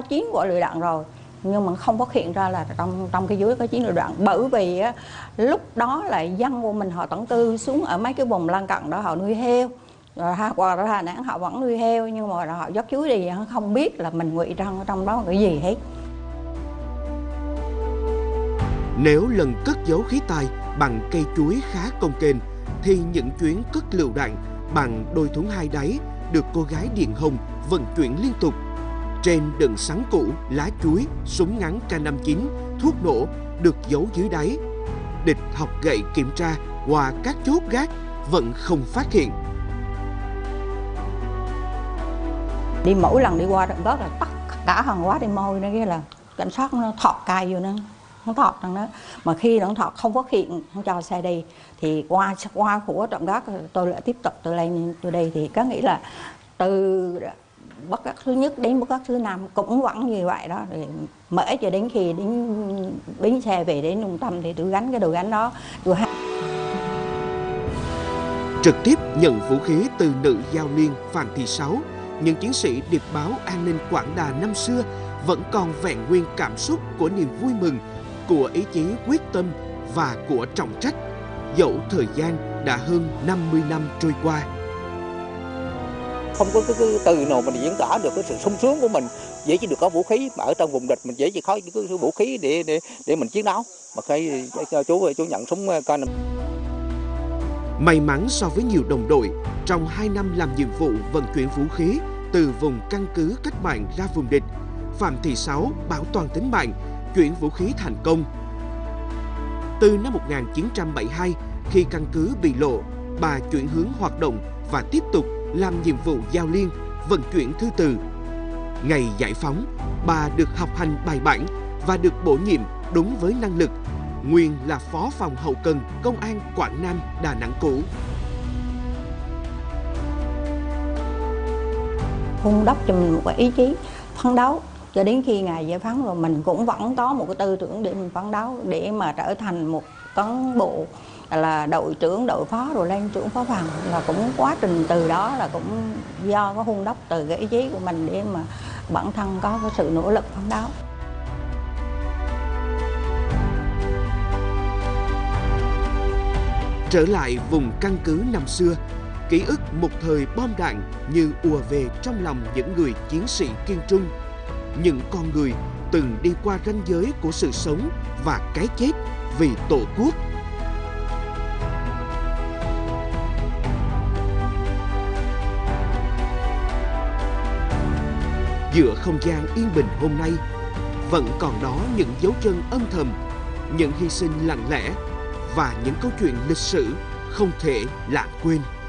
chiến của lựu đạn rồi, nhưng mà không phát hiện ra là trong cái dưới có chiến lựu đạn, bởi vì á, lúc đó là dân của mình họ tản cư xuống ở mấy cái vùng lân cận đó, họ nuôi heo, rồi qua ra Đà Nẵng họ vẫn nuôi heo, nhưng mà họ dốc chuối đi không biết là mình ngụy trang ở trong đó cái gì hết. Nếu lần cất giấu khí tài bằng cây chuối khá công kênh, thì những chuyến cất lựu đạn bằng đôi thúng hai đáy được cô gái Điện Hồng vận chuyển liên tục. Trên đựng sắn cũ, lá chuối, súng ngắn K59, thuốc nổ được giấu dưới đáy. Địch học gậy kiểm tra qua các chốt gác vẫn không phát hiện. Đi mỗi lần đi qua trận gác là tất cả hàng hóa đi môi nó kia là cảnh sát nó thọt cay vô nó thọt thằng đó, mà khi nó thọt không phát hiện không cho xe đi thì qua của trận gác tôi lại tiếp tục tôi lên tôi đi, thì có nghĩ là từ bất gác thứ nhất đến bất gác thứ 5 cũng vẫn như vậy đó, rồi mở cho đến khi đến bến xe về đến trung tâm thì tôi gánh cái đồ gánh đó tôi trực tiếp nhận vũ khí từ nữ giao liên Phạm Thị Sáu. Những chiến sĩ điệp báo an ninh Quảng Đà năm xưa vẫn còn vẹn nguyên cảm xúc của niềm vui mừng, của ý chí quyết tâm và của trọng trách, dẫu thời gian đã hơn 50 năm trôi qua. Không có cái từ nào mình diễn tả được cái sự sung sướng của mình, dễ chỉ được có vũ khí, mà ở trong vùng địch mình dễ chỉ có cái vũ khí để mình chiến đấu. Mà khi chú nhận súng K5. May mắn so với nhiều đồng đội, trong 2 năm làm nhiệm vụ vận chuyển vũ khí từ vùng căn cứ cách mạng ra vùng địch, Phạm Thị Sáu bảo toàn tính mạng, chuyển vũ khí thành công. Từ năm 1972, khi căn cứ bị lộ, bà chuyển hướng hoạt động và tiếp tục làm nhiệm vụ giao liên, vận chuyển thư từ. Ngày giải phóng, bà được học hành bài bản và được bổ nhiệm đúng với năng lực, nguyên là Phó phòng hậu cần Công an Quảng Nam, Đà Nẵng cũ. hun đắp cho mình một cái ý chí phấn đấu cho đến khi ngày giải phóng, rồi mình cũng vẫn có một cái tư tưởng để mình phấn đấu để mà trở thành một cán bộ là đội trưởng, đội phó rồi lên trưởng phó phòng, là cũng quá trình từ đó là cũng do có hun đắp từ cái ý chí của mình để mà bản thân có cái sự nỗ lực phấn đấu. Trở lại vùng căn cứ năm xưa, ký ức một thời bom đạn như ùa về trong lòng những người chiến sĩ kiên trung, những con người từng đi qua ranh giới của sự sống và cái chết vì Tổ quốc. Giữa không gian yên bình hôm nay, vẫn còn đó những dấu chân âm thầm, những hy sinh lặng lẽ và những câu chuyện lịch sử không thể lãng quên.